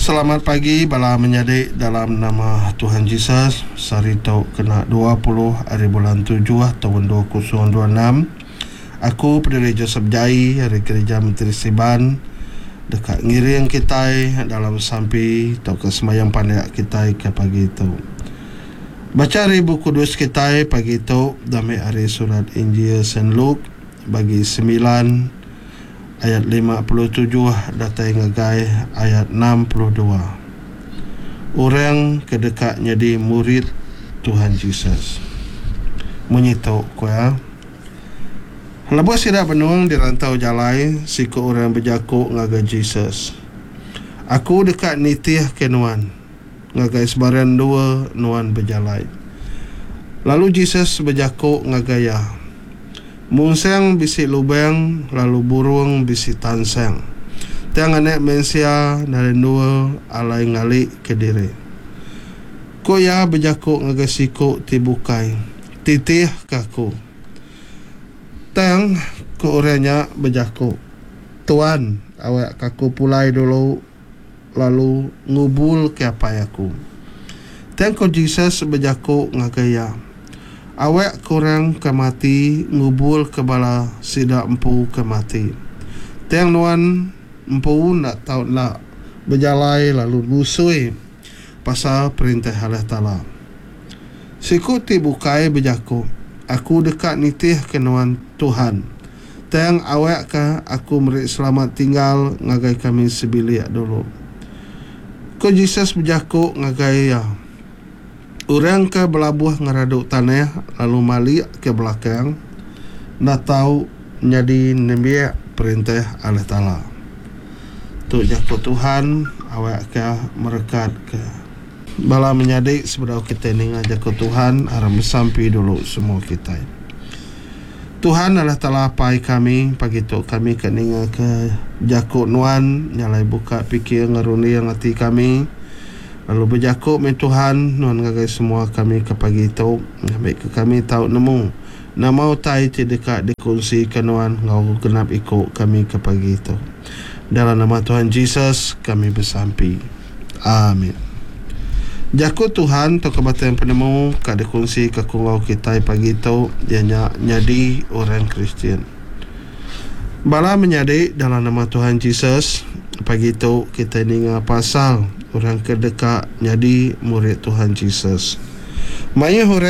Selamat pagi, bala menyadik dalam nama Tuhan Yesus. Sari tau kena 20 hari bulan 7 tahun 2026. Aku pendiri Joseph Jai dari Gereja Menteri Siban dekat ngiring kita dalam sampai tau ke semayang pandai kita ke pagi itu. Baca hari buku kudus kita pagi itu damai hari surat Injil Saint Luke bagi 9 ayat 57 datai ngagai ayat 62. Orang kedekatnya di murid Tuhan Yesus. Menyitau ko ya. Lepas tidak benuang di rantau jalai siku orang berjakuk ngagai Yesus. Aku dekat nitih ke nuan ngagai sebaran dua nuan berjalai. Lalu Yesus berjakuk ngagaya. Munseng bisi lubang, lalu burung bisi tanseng. Tiang anak mensia dari dua alai ngalik ke diri. Ko ya berjakuk ngagasiku tibukai, titih kaku. Tiang ko orangnya berjakuk. Tuan, awak kaku pulai dulu, lalu ngubul ke apa aku. Tiang ko Jesus berjakuk ngagaya. Awak kurang kemati ngubul ke bala sidak empu kemati. Tiang nuan empu nak tahu nak berjalai lalu busui pasal perintah Allah Ta'ala. Siku tibukai berjaku. Aku dekat nitih ke nuan Tuhan. Tiang awak ka aku merik selamat tinggal ngagai kami sebilik dulu. Ko Jesus berjaku ngagai ya. Orang ke belabuh ngeraduk tanah lalu malik ke belakang nak tahu jadi nabi perintah Allah Ta'ala. Tu jaku Tuhan awak ke merekat ke bala menyadik sebelum kita ni ngajak Tuhan aram sampai dulu semua kita. Tuhan Allah Ta'ala pai kami pagi tu kami ke ninga ke jaku nuan nyalai buka pikir ngeruni yang hati kami. Lalu berjakuk me Tuhan nuan ngagai semua kami ke pagi itu ambil ke kami tahu nemu namau tai dekat dikongsi ke nuan ngau genap ikut kami ke pagi itu. Dalam nama Tuhan Yesus kami bersampi. Amin. Jakuk Tuhan tu kebatan penemu ka dikongsi ke kungau kita pagi itu dia nyadi orang Kristian. Bala menyadik dalam nama Tuhan Yesus pagi itu kita ingat pasal orang kedekat jadi murid Tuhan Yesus. Maya